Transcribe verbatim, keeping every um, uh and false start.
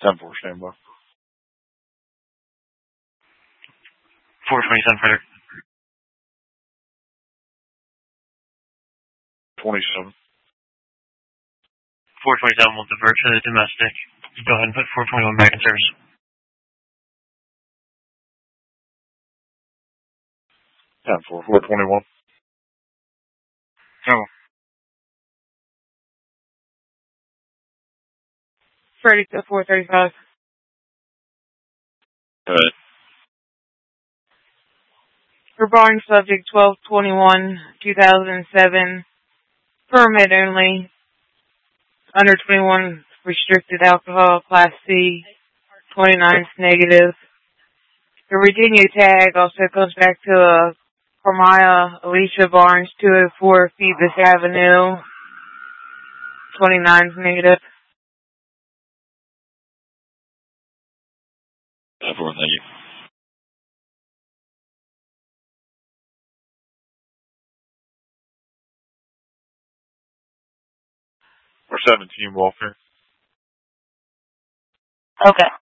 ten four, stand by. four twenty-seven further. twenty-seven. four twenty-seven will divert to the domestic. Go ahead and put four twenty-one back in service. ten four, four twenty-one. Oh. Freddy to four thirty-five. Good. Regarding subject twelve twenty-one, two thousand seven, permit only, under twenty-one, restricted alcohol, class C, twenty-nine is negative. The Virginia tag also goes back to uh, Carmia Alicia Barnes, two oh four Phoebus Avenue, twenty-nine is negative. ten four, thank you. We're seventeen, Walker. Okay.